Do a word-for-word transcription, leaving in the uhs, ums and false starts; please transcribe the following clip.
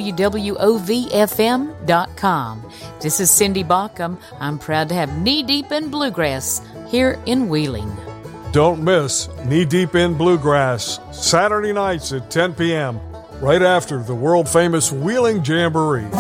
W W O V F M dot com. This is Cindy Baucom. I'm proud to have Knee Deep in Bluegrass here in Wheeling. Don't miss Knee Deep in Bluegrass, Saturday nights at ten p.m., right after the world-famous Wheeling Jamboree.